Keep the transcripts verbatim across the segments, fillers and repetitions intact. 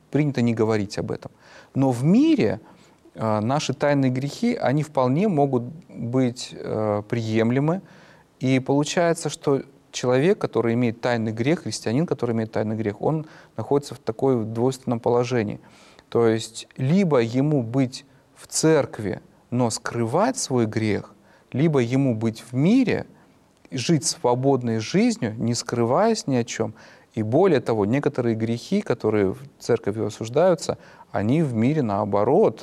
принято не говорить об этом. Но в мире э, наши тайные грехи, они вполне могут быть э, приемлемы. И получается, что человек, который имеет тайный грех, христианин, который имеет тайный грех, он находится в такой двойственном положении. То есть либо ему быть в церкви, но скрывать свой грех, либо ему быть в мире, жить свободной жизнью, не скрываясь ни о чем. И более того, некоторые грехи, которые в церкви осуждаются, они в мире, наоборот,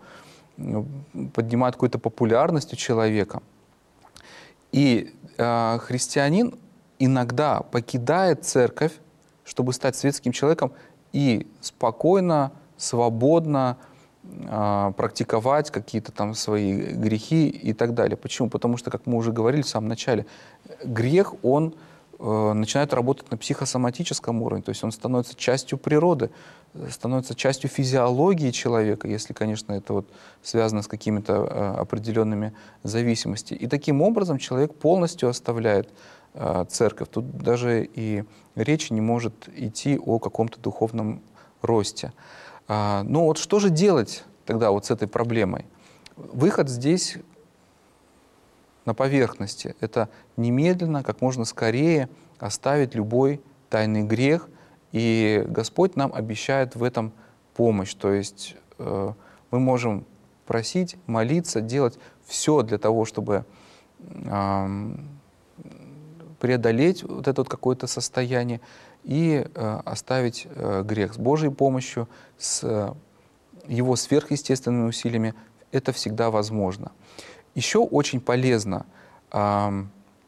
поднимают какую-то популярность у человека. И э, христианин иногда покидает церковь, чтобы стать светским человеком и спокойно, свободно э, практиковать какие-то там свои грехи и так далее. Почему? Потому что, как мы уже говорили в самом начале, грех, он э, начинает работать на психосоматическом уровне, то есть он становится частью природы, становится частью физиологии человека, если, конечно, это вот связано с какими-то э, определенными зависимостями. И таким образом человек полностью оставляет э, церковь. Тут даже и речи не может идти о каком-то духовном росте. А, ну вот что же делать тогда вот с этой проблемой? Выход здесь на поверхности. Это немедленно, как можно скорее оставить любой тайный грех. И Господь нам обещает в этом помощь. То есть э, мы можем просить, молиться, делать все для того, чтобы э, преодолеть вот это вот какое-то состояние и э, оставить э, грех. С Божьей помощью, с э, Его сверхъестественными усилиями это всегда возможно. Еще очень полезно э,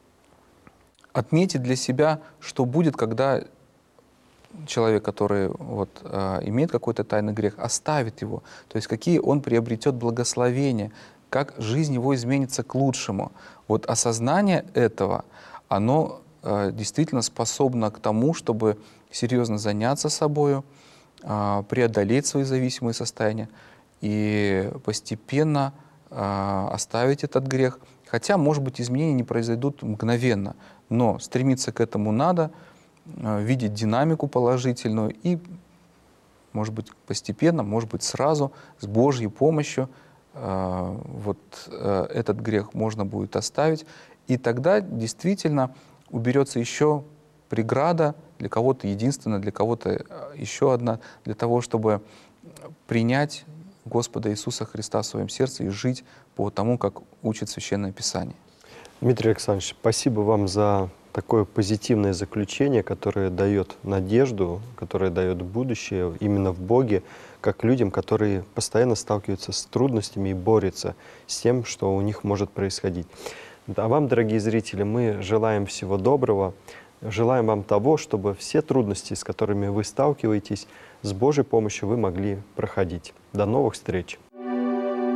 отметить для себя, что будет, когда человек, который вот, э, имеет какой-то тайный грех, оставит его. То есть какие он приобретет благословения, как жизнь его изменится к лучшему. Вот осознание этого, оно э, действительно способно к тому, чтобы серьезно заняться собой, э, преодолеть свои зависимые состояния и постепенно э, оставить этот грех. Хотя, может быть, изменения не произойдут мгновенно, но стремиться к этому надо, видеть динамику положительную и, может быть, постепенно, может быть, сразу, с Божьей помощью э, вот э, этот грех можно будет оставить. И тогда действительно уберется еще преграда, для кого-то единственная, для кого-то еще одна, для того, чтобы принять Господа Иисуса Христа в своем сердце и жить по тому, как учит Священное Писание. Дмитрий Александрович, спасибо вам за такое позитивное заключение, которое дает надежду, которое дает будущее именно в Боге, как людям, которые постоянно сталкиваются с трудностями и борются с тем, что у них может происходить. А вам, дорогие зрители, мы желаем всего доброго, желаем вам того, чтобы все трудности, с которыми вы сталкиваетесь, с Божьей помощью вы могли проходить. До новых встреч!